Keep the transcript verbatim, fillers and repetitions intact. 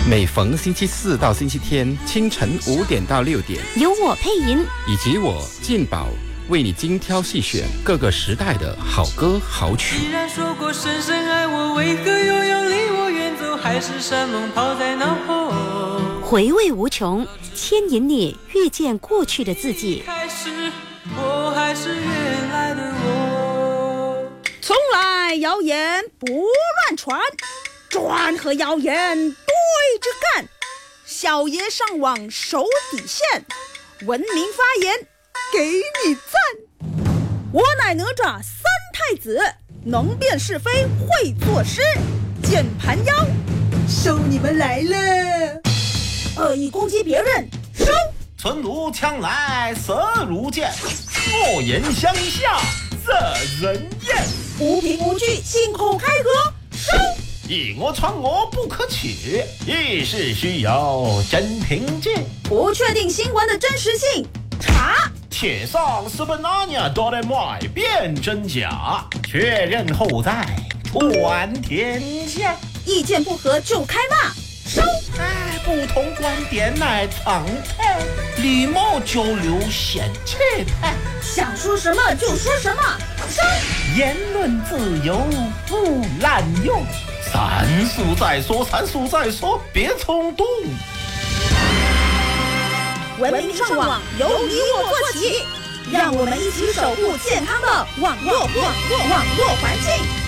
每逢星期四到星期天清晨五点到六点， 由我配音， 以及我进宝为你精挑细选各个时代的好歌好曲。 既然说过深深爱我，为何又要离我远走？海誓山盟抛在脑后， 回味无穷，牵引你遇见过去的自己。 开始我还是原来的我。 从来谣言不乱传，传和谣言对着干。小爷上网守底线，文明发言给你赞。我乃哪吒三太子，能辨是非会作诗，键盘妖收你们来了。恶意攻击别人收。 存如枪来色如剑，恶言相向惹人厌。 无凭无据信口开河收。 以讹传讹不可取，议事需有真凭据。 不确定新闻的真实性查。 铁上是本那年都得买辨真假，确认后再传天下。 意见不合就开骂收。 哎，不同观点乃常态，礼貌交流显气派。 想说什么就说什么收。 言论自由不滥用，三叔再说，三叔再说，别冲动。 文明上网由你我做起，让我们一起守护健康的网络网络网络环境。